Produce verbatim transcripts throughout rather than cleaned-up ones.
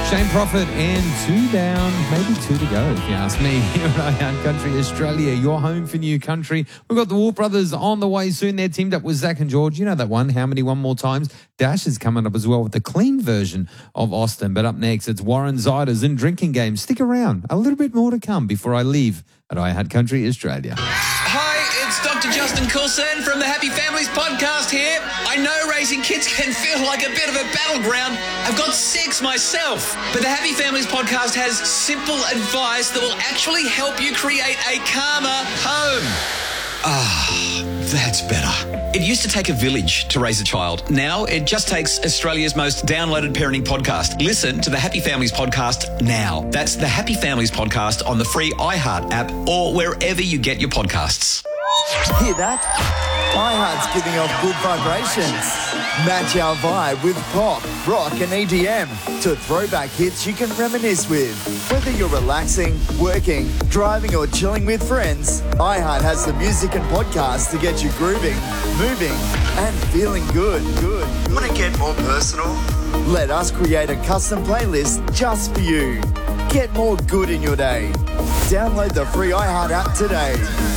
Shane Prophet and two down, maybe two to go, if you ask me. Here at iHeart Country Australia, your home for new country. We've got the Wolf Brothers on the way soon. They're teamed up with Zach and George. You know that one, How Many One More Times? Dash is coming up as well with the clean version of Austin. But up next, it's Warren Ziders and Drinking Games. Stick around. A little bit more to come before I leave at iHeart Country Australia. Hi, it's Doctor Justin Coulson from the Happy Families podcast here. I know raising kids can feel like a bit of a battleground. I've got six myself. But the Happy Families podcast has simple advice that will actually help you create a calmer home. Ah, that's better. It used to take a village to raise a child. Now it just takes Australia's most downloaded parenting podcast. Listen to the Happy Families podcast now. That's the Happy Families podcast on the free iHeart app or wherever you get your podcasts. Hear that? iHeart's giving off good vibrations. Match our vibe with pop, rock and E D M to throwback hits you can reminisce with. Whether you're relaxing, working, driving or chilling with friends, iHeart has the music and podcasts to get you grooving, moving and feeling good. Good. Want to get more personal? Let us create a custom playlist just for you. Get more good in your day. Download the free iHeart app today.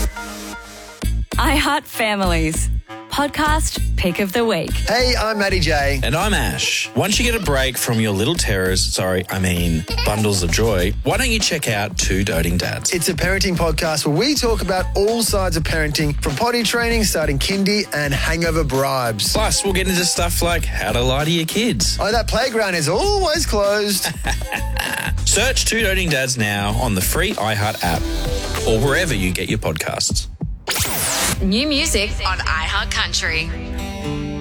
iHeart Families. Podcast Pick of the Week. Hey, I'm Matty J. And I'm Ash. Once you get a break from your little terrors, sorry, I mean bundles of joy, why don't you check out Two Doting Dads? It's a parenting podcast where we talk about all sides of parenting, from potty training, starting kindy, and hangover bribes. Plus, we'll get into stuff like how to lie to your kids. Oh, that playground is always closed. Search Two Doting Dads now on the free iHeart app or wherever you get your podcasts. New music on iHeart Country.